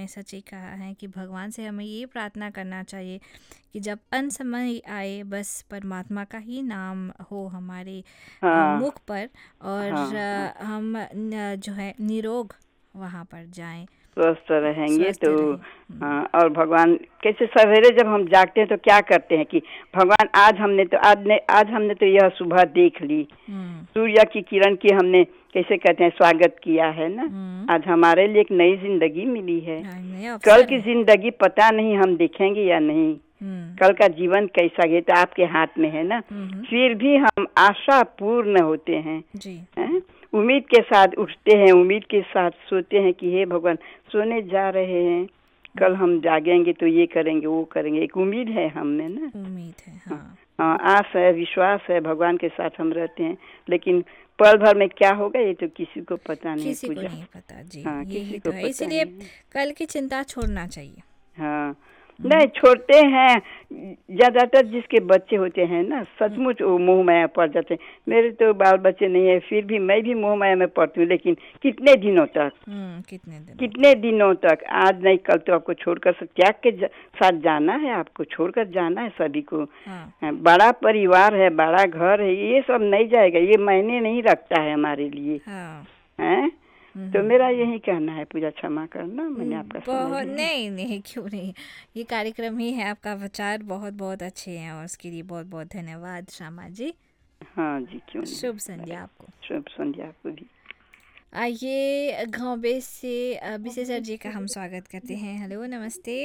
आपने सच ही कहा है कि भगवान से हमें ये प्रार्थना करना चाहिए कि जब अंत समय आए बस परमात्मा का ही नाम हो हमारे हाँ मुख पर हाँ और हाँ, हम जो है निरोग वहाँ पर जाएं, स्वस्थ रहेंगे स्वस्थ तो। रहें। हाँ, और भगवान कैसे सवेरे जब हम जागते हैं तो क्या करते हैं कि भगवान आज हमने तो यह सुबह देख ली, हम्म सूर्य की किरण की हमने कैसे कहते हैं स्वागत किया है ना। हम्म आज हमारे लिए एक नई जिंदगी मिली है। नए कल अवसर की है। जिंदगी पता नहीं हम देखेंगे या नहीं, हम्म कल का जीवन कैसा है तो आपके हाथ में है ना। हम्म, फिर भी हम आशा पूर्ण होते हैं, जी हैं? उम्मीद के साथ उठते हैं, उम्मीद के साथ सोते हैं कि हे भगवान सोने जा रहे हैं, कल हम जागेंगे तो ये करेंगे वो करेंगे, एक उम्मीद है हमें ना। उम्मीद है। हाँ, हाँ हाँ, आस है, विश्वास है, भगवान के साथ हम रहते हैं। लेकिन पल भर में क्या होगा ये तो किसी को पता नहीं किसी को पूजा। नहीं पता जी, हाँ, यही किसी तो को है, पता इसीलिए नहीं। कल की चिंता छोड़ना चाहिए। हाँ, नहीं हम्म छोड़ते हैं। ज्यादातर जिसके बच्चे होते हैं ना सचमुच वो मोह माया पड़ जाते हैं। मेरे तो बाल बच्चे नहीं है, फिर भी मैं भी मोह माया में पड़ती हूँ, लेकिन कितने दिनों तक, कितने दिनों कितने दिनों तक। आज नहीं कल तो आपको छोड़कर त्याग के साथ जाना है, आपको छोड़कर जाना है सभी को। हाँ बड़ा परिवार है, बड़ा घर है, ये सब नहीं जाएगा, ये मायने नहीं रखता है हमारे लिए, हाँ हैं। तो हम्म मेरा यही कहना है, पूजा क्षमा करना मैंने आपका समय बहुत लिया। नहीं नहीं क्यों नहीं, ये कार्यक्रम ही है, आपका विचार बहुत बहुत अच्छे हैं और उसके लिए बहुत बहुत धन्यवाद श्यामा जी। हाँ जी, क्यों शुभ नहीं। संध्या आपको। शुभ संध्या आपको भी। आइए घोंबे से विशेषर जी का हम स्वागत करते हैं। हेलो नमस्ते।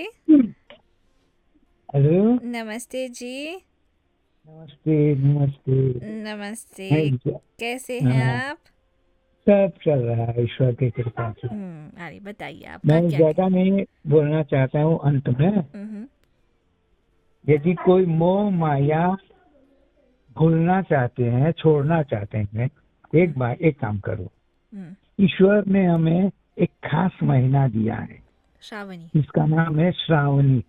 हेलो, नमस्ते जी। नमस्ते नमस्ते। नमस्ते, है क्या? कैसे हैं हाँ, आप? सब चल रहा है ईश्वर की कृपा से। अरे बताइए मैं आपका क्या क्या। ज्यादा नहीं बोलना चाहता हूँ। अंत में यदि कोई मोह माया भूलना चाहते हैं, छोड़ना चाहते हैं, एक काम करो। ईश्वर ने हमें एक खास महीना दिया है, श्रावणी। इसका नाम है श्रावणी।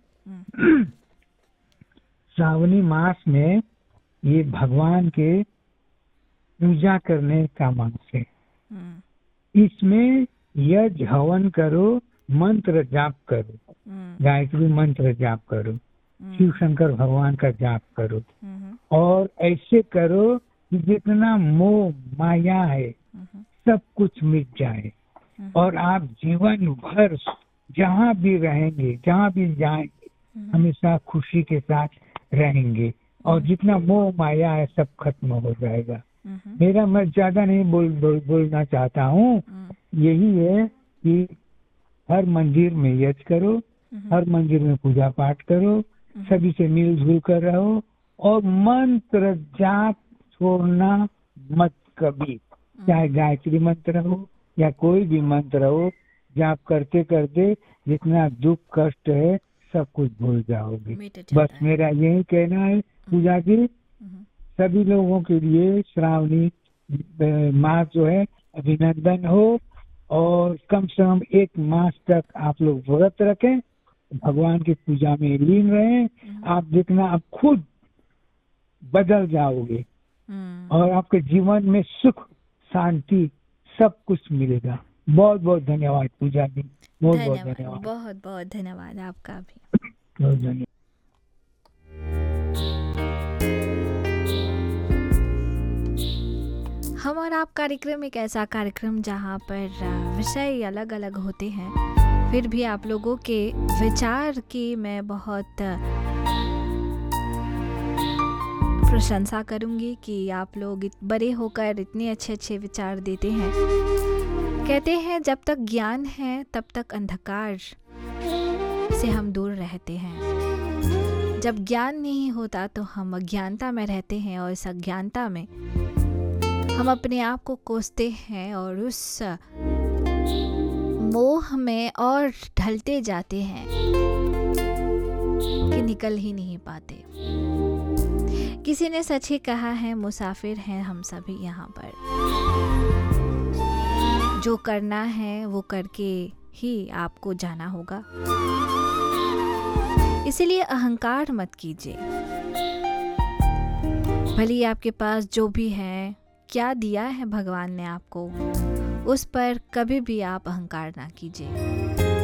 श्रावणी मास में ये भगवान के पूजा करने का मास है। इसमें यज्ञ हवन करो, मंत्र जाप करो, गायत्री मंत्र जाप करो, शिव शंकर भगवान का जाप करो, और ऐसे करो कि जितना मोह माया है सब कुछ मिट जाए और आप जीवन भर जहाँ भी रहेंगे, जहाँ भी जाएंगे, हमेशा खुशी के साथ रहेंगे और जितना मोह माया है सब खत्म हो जाएगा। मेरा मैं ज्यादा नहीं बोलना चाहता हूँ। यही है कि हर मंदिर में यज्ञ करो, हर मंदिर में पूजा पाठ करो, सभी से मिलजुल कर रहो और मंत्र जाप छोड़ना मत कभी। चाहे गायत्री मंत्र हो या कोई भी मंत्र हो, जाप करते करते जितना दुख कष्ट है सब कुछ भूल जाओगे। बस मेरा यही कहना है पूजा जी। सभी लोगों के लिए श्रावणी मास जो है अभिनंदन हो और कम से कम एक मास तक आप लोग व्रत रखें, भगवान की पूजा में लीन रहें। आप देखना आप खुद बदल जाओगे और आपके जीवन में सुख शांति सब कुछ मिलेगा। बहुत बहुत धन्यवाद पूजा जी, बहुत बहुत धन्यवाद। बहुत बहुत धन्यवाद आपका भी। बहुत धन्यवाद। हम और आप कार्यक्रम एक ऐसा कार्यक्रम जहाँ पर विषय अलग अलग होते हैं, फिर भी आप लोगों के विचार की मैं बहुत प्रशंसा करूँगी कि आप लोग बड़े होकर इतने अच्छे अच्छे विचार देते हैं। कहते हैं जब तक ज्ञान है तब तक अंधकार से हम दूर रहते हैं। जब ज्ञान नहीं होता तो हम अज्ञानता में रहते हैं और इस अज्ञानता में हम अपने आप को कोसते हैं और उस मोह में और ढलते जाते हैं कि निकल ही नहीं पाते। किसी ने सच ही कहा है, मुसाफिर हैं हम सभी यहाँ पर, जो करना है वो करके ही आपको जाना होगा। इसलिए अहंकार मत कीजिए। भले ही आपके पास जो भी है, क्या दिया है भगवान ने आपको, उस पर कभी भी आप अहंकार ना कीजिए।